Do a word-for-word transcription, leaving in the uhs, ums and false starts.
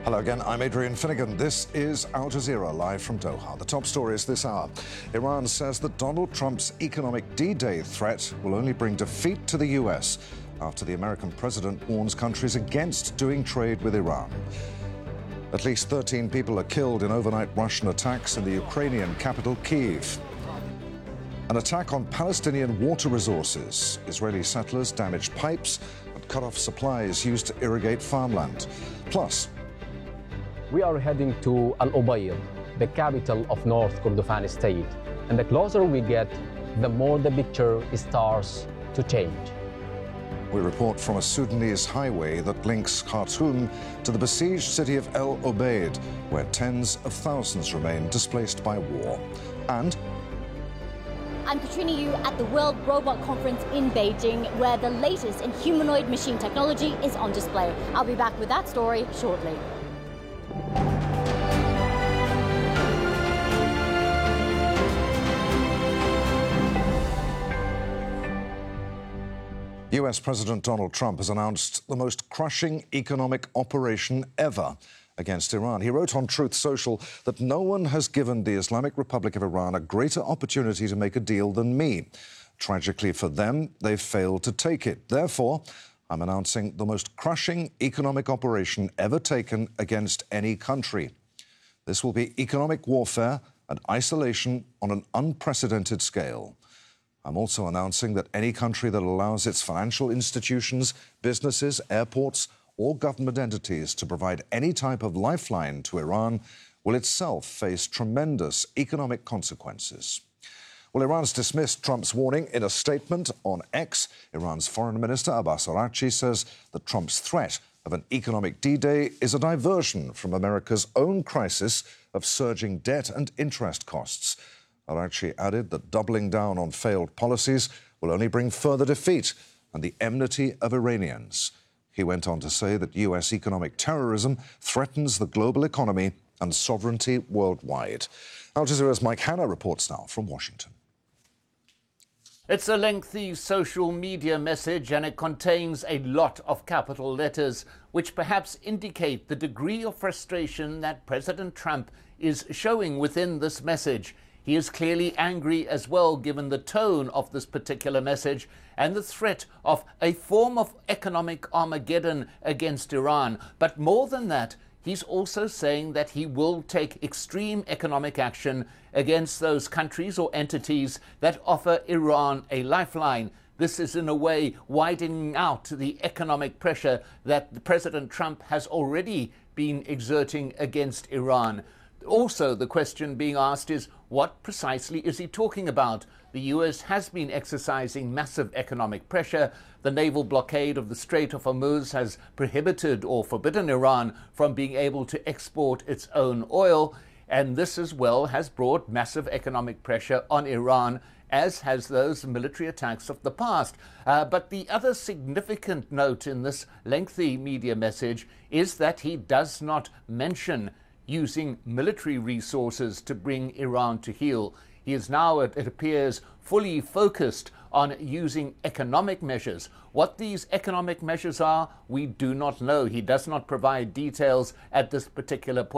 Hello again, I'm Adrian Finnegan. This is Al Jazeera, live from Doha. The top stories this hour. Iran says that Donald Trump's economic D-Day threat will only bring defeat to the U S after the American president warns countries against doing trade with Iran. At least thirteen people are killed in overnight Russian attacks in the Ukrainian capital, Kyiv. An attack on Palestinian water resources. Israeli settlers damaged pipes and cut off supplies used to irrigate farmland. Plus, we are heading to Al Ubaid, the capital of North Kordofan state. And the closer we get, the more the picture starts to change. We report from a Sudanese highway that links Khartoum to the besieged city of El Obeid, where tens of thousands remain displaced by war. And I'm Katrina Yu at the World Robot Conference in Beijing, where the latest in humanoid machine technology is on display. I'll be back with that story shortly. U S President Donald Trump has announced the most crushing economic operation ever against Iran. He wrote on Truth Social that no one has given the Islamic Republic of Iran a greater opportunity to make a deal than me. Tragically for them, they've failed to take it. Therefore, I'm announcing the most crushing economic operation ever taken against any country. This will be economic warfare and isolation on an unprecedented scale. I'm also announcing that any country that allows its financial institutions, businesses, airports, or government entities to provide any type of lifeline to Iran will itself face tremendous economic consequences. Well, Iran's dismissed Trump's warning in a statement on X. Iran's Foreign Minister Abbas Araghchi says that Trump's threat of an economic D-Day is a diversion from America's own crisis of surging debt and interest costs. Araghchi added that doubling down on failed policies will only bring further defeat and the enmity of Iranians. He went on to say that U S economic terrorism threatens the global economy and sovereignty worldwide. Al Jazeera's Mike Hanna reports now from Washington. It's a lengthy social media message, and it contains a lot of capital letters, which perhaps indicate the degree of frustration that President Trump is showing within this message. He is clearly angry as well, given the tone of this particular message and the threat of a form of economic Armageddon against Iran. But more than that, he's also saying that he will take extreme economic action against those countries or entities that offer Iran a lifeline. This is, in a way, widening out the economic pressure that President Trump has already been exerting against Iran. Also, the question being asked is, what precisely is he talking about? The U S has been exercising massive economic pressure. The naval blockade of the Strait of Hormuz has prohibited or forbidden Iran from being able to export its own oil. And this as well has brought massive economic pressure on Iran, as has those military attacks of the past. Uh, but the other significant note in this lengthy media message is that he does not mention using military resources to bring Iran to heel. He is now, it appears, fully focused on using economic measures. What these economic measures are, we do not know. He does not provide details at this particular point.